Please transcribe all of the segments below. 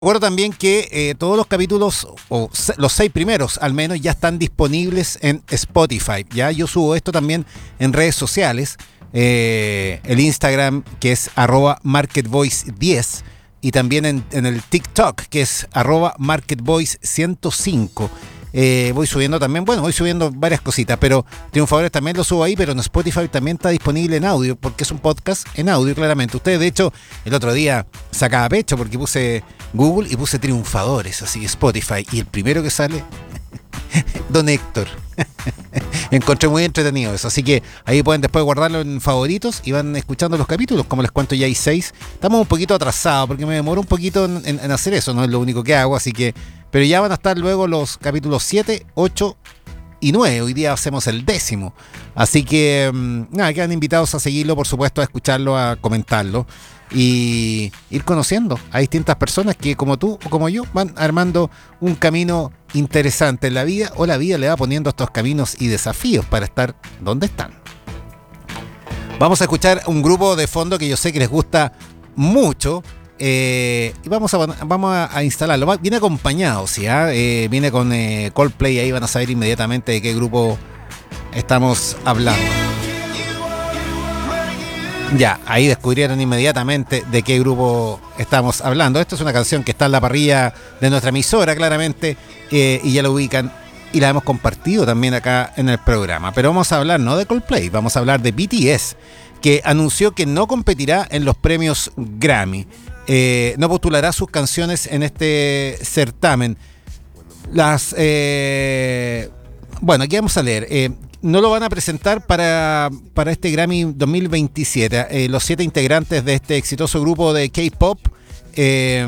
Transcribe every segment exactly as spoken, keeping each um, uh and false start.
Recuerdo también que eh, todos los capítulos, o se, los seis primeros al menos, ya están disponibles en Spotify. Ya yo subo esto también en redes sociales. Eh, el Instagram, que es arroba marketvoice diez, y también en, en el TikTok, que es arroba marketvoice ciento cinco. Eh, voy subiendo también, bueno, voy subiendo varias cositas, pero Triunfadores también lo subo ahí, pero en Spotify también está disponible en audio, porque es un podcast en audio, claramente. Ustedes, de hecho, el otro día sacaba pecho porque puse Google y puse Triunfadores, así, Spotify, y el primero que sale, Don Héctor. Encontré muy entretenido eso, así que ahí pueden después guardarlo en favoritos y van escuchando los capítulos. Como les cuento, ya hay seis. Estamos un poquito atrasados porque me demoro un poquito en, en, en hacer eso, no es lo único que hago, así que, pero ya van a estar luego los capítulos siete, ocho y nueve. Hoy día hacemos el décimo, así que nada, quedan invitados a seguirlo, por supuesto, a escucharlo, a comentarlo y ir conociendo a distintas personas que, como tú o como yo, van armando un camino interesante en la vida, o la vida le va poniendo estos caminos y desafíos para estar donde están. Vamos a escuchar un grupo de fondo que yo sé que les gusta mucho, eh, y vamos a, vamos a instalarlo. Viene acompañado, ¿sí? ¿eh? Eh, viene con eh, Coldplay, ahí van a saber inmediatamente de qué grupo estamos hablando. Ya, ahí descubrieron inmediatamente de qué grupo estamos hablando. Esta es una canción que está en la parrilla de nuestra emisora, claramente, eh, y ya la ubican y la hemos compartido también acá en el programa. Pero vamos a hablar no de Coldplay, vamos a hablar de B T S, que anunció que no competirá en los premios Grammy. Eh, no postulará sus canciones en este certamen. Las... Eh, bueno, aquí vamos a leer... Eh, No lo van a presentar para, para este Grammy dos mil veintisiete. Eh, los siete integrantes de este exitoso grupo de K-pop eh,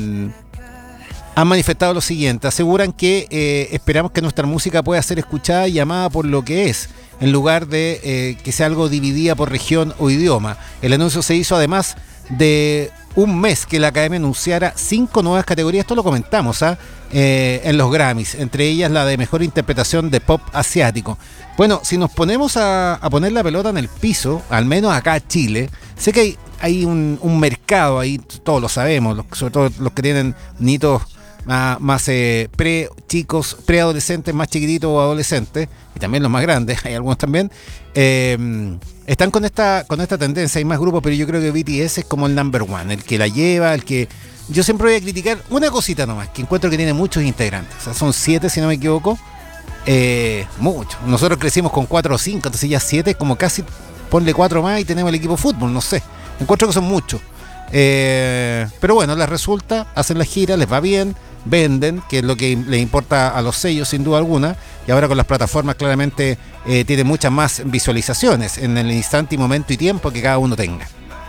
han manifestado lo siguiente. Aseguran que eh, esperamos que nuestra música pueda ser escuchada y amada por lo que es, en lugar de eh, que sea algo dividida por región o idioma. El anuncio se hizo además de un mes que la Academia anunciara cinco nuevas categorías. Esto lo comentamos ¿ah? eh, en los Grammys, entre ellas la de mejor interpretación de pop asiático. Bueno, si nos ponemos a, a poner la pelota en el piso, al menos acá en Chile, sé que hay, hay un, un mercado ahí, todos lo sabemos, los, sobre todo los que tienen niños más, más eh, pre chicos, preadolescentes, más chiquititos o adolescentes, y también los más grandes, hay algunos también, eh, están con esta, con esta tendencia. Hay más grupos, pero yo creo que B T S es como el number one, el que la lleva, el que... Yo siempre voy a criticar una cosita nomás, que encuentro que tiene muchos integrantes, o sea, son siete si no me equivoco. Eh, mucho. Nosotros crecimos con cuatro o cinco, entonces ya siete, como casi ponle cuatro más y tenemos el equipo de fútbol, no sé. Encuentro que son muchos. Eh, pero bueno, les resulta, hacen la gira, les va bien, venden, que es lo que les importa a los sellos sin duda alguna, y ahora con las plataformas claramente eh, tienen muchas más visualizaciones en el instante y momento y tiempo que cada uno tenga.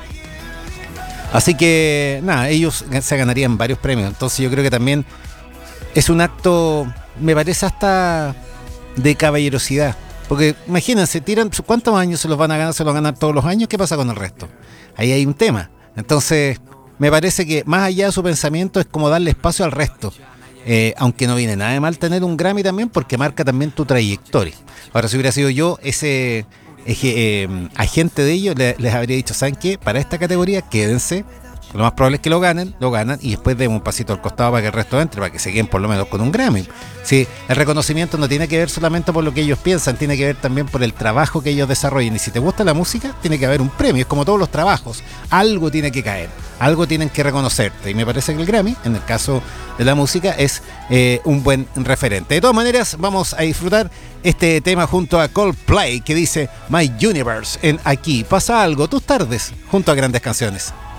Así que nada, ellos se ganarían varios premios, entonces yo creo que también es un acto, me parece hasta de caballerosidad, porque imagínense, tiran, ¿cuántos años se los van a ganar? ¿Se los ganan todos los años? ¿Qué pasa con el resto? Ahí hay un tema. Entonces me parece que más allá de su pensamiento es como darle espacio al resto, eh, aunque no viene nada de mal tener un Grammy también, porque marca también tu trayectoria. Ahora, si hubiera sido yo ese, ese eh, agente de ellos, les, les habría dicho, ¿saben qué? Para esta categoría quédense, lo más probable es que lo ganen, lo ganan y después den un pasito al costado para que el resto entre, para que se queden por lo menos con un Grammy. Sí, el reconocimiento no tiene que ver solamente por lo que ellos piensan, tiene que ver también por el trabajo que ellos desarrollan. Y si te gusta la música, tiene que haber un premio. Es como todos los trabajos, algo tiene que caer, algo tienen que reconocerte. Y me parece que el Grammy, en el caso de la música, es eh, un buen referente. De todas maneras, vamos a disfrutar este tema junto a Coldplay, que dice My Universe en Aquí Pasa Algo, tus tardes junto a Grandes Canciones.